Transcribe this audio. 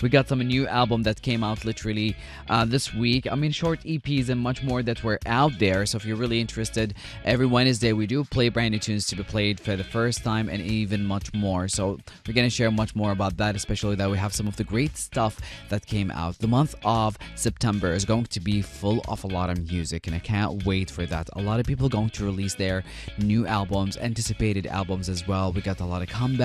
We got some new album that came out literally this week. I mean, short EPs and much more that were out there. So if you're really interested, every Wednesday we do play brand new tunes to be played for the first time and even much more. So we're going to share much more about that, especially that we have some of the great stuff that came out. The month of September is going to be full of a lot of music, and I can't wait for that. A lot of people are going to release their new albums, anticipated albums as well. We got a lot of comebacks